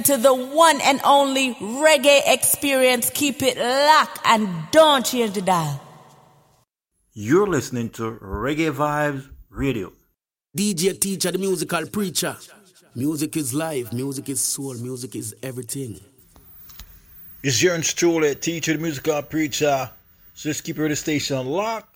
To the one and only reggae experience. Keep it locked and don't change the dial. You're listening to Reggae Vibes Radio. DJ Teacher, the musical preacher. Music is life, music is soul, music is everything. It's yours truly, Teacher, the musical preacher. So just keep your station locked